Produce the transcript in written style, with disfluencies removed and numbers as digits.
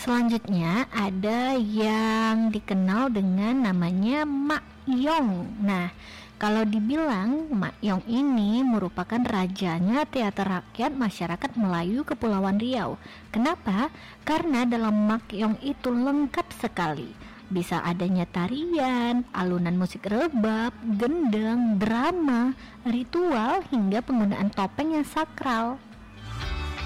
Selanjutnya ada yang dikenal dengan namanya Makyong. Nah, kalau dibilang Makyong ini merupakan rajanya teater rakyat masyarakat Melayu Kepulauan Riau. Kenapa? Karena dalam Makyong itu lengkap sekali. Bisa adanya tarian, alunan musik rebab, gendang, drama, ritual, hingga penggunaan topeng yang sakral.